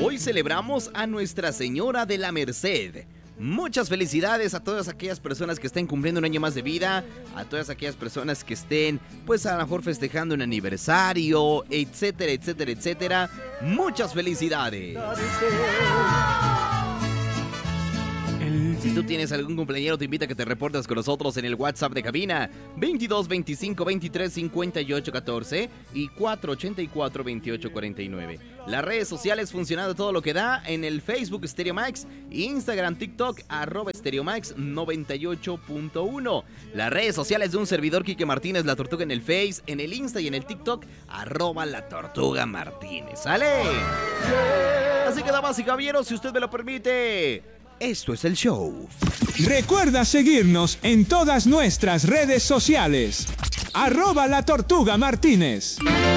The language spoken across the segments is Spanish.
Hoy celebramos a Nuestra Señora de la Merced. Muchas felicidades a todas aquellas personas que estén cumpliendo un año más de vida, a todas aquellas personas que estén, pues a lo mejor festejando un aniversario, etcétera, etcétera, etcétera. Muchas felicidades. Si tú tienes algún cumpleañero, te invita a que te reportes con nosotros en el WhatsApp de cabina 22 25 23 58 14 y 484 28 49. Las redes sociales funcionando todo lo que da en el Facebook Stereo Max, Instagram, TikTok, @StereoMax 98.1. Las redes sociales de un servidor, Quique Martínez, La Tortuga, en el Face, en el Insta y en el TikTok, @La Tortuga Martínez. ¡Sale! Así que, damas y caballeros, si usted me lo permite, esto es el show. Recuerda seguirnos en todas nuestras redes sociales. @La Tortuga Martínez.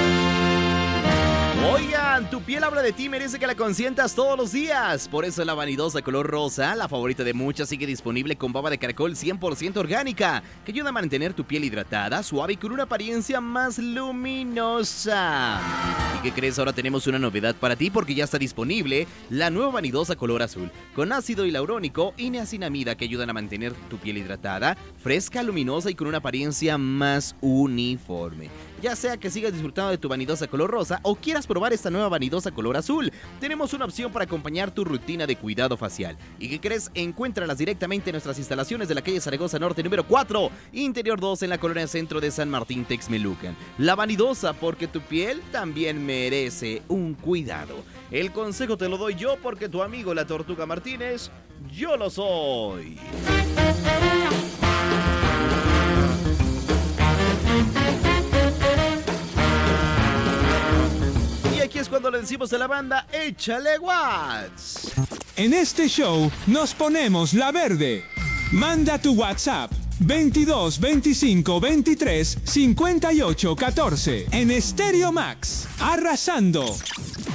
Oigan, tu piel habla de ti, merece que la consientas todos los días. Por eso la vanidosa color rosa, la favorita de muchas, sigue disponible con baba de caracol 100% orgánica, que ayuda a mantener tu piel hidratada, suave y con una apariencia más luminosa. ¿Y qué crees? Ahora tenemos una novedad para ti, porque ya está disponible la nueva vanidosa color azul, con ácido hialurónico y niacinamida, que ayudan a mantener tu piel hidratada, fresca, luminosa y con una apariencia más uniforme. Ya sea que sigas disfrutando de tu vanidosa color rosa o quieras probar esta nueva vanidosa color azul, tenemos una opción para acompañar tu rutina de cuidado facial. ¿Y qué crees? Encuéntralas directamente en nuestras instalaciones de la calle Zaragoza Norte número 4, Interior 2, en la colonia Centro de San Martín, Texmelucan. La vanidosa, porque tu piel también merece un cuidado. El consejo te lo doy yo, porque tu amigo La Tortuga Martínez, yo lo soy. Aquí es cuando le decimos a la banda, échale watts. En este show nos ponemos la verde. Manda tu WhatsApp 22 25 23 58 14 en Stereo Max, arrasando.